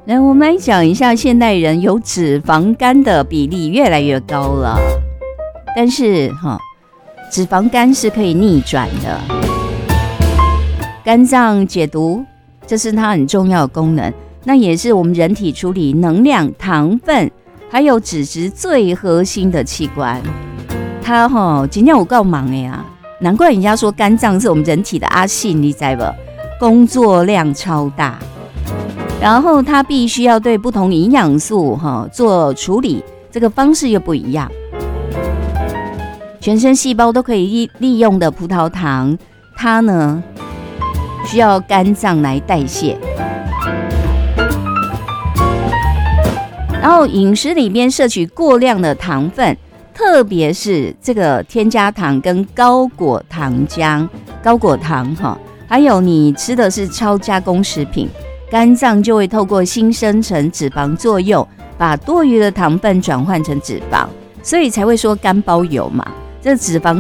来，我们来讲一下现代人有脂肪肝的比例越来越高了，但是脂肪肝是可以逆转的。肝脏解毒，这是它很重要的功能，那也是我们人体处理能量、糖分还有脂质最核心的器官。它真的有够忙的呀，难怪人家说肝脏是我们人体的阿信，你知不？工作量超大。然后它必须要对不同营养素做处理，这个方式又不一样。全身细胞都可以利用的葡萄糖，它呢需要肝脏来代谢。然后饮食里边摄取过量的糖分，特别是这个添加糖跟高果糖浆、高果糖还有你吃的是超加工食品，肝脏就会透过新生成脂肪作用，把多余的糖分转换成脂肪，所以才会说肝包油嘛。这脂肪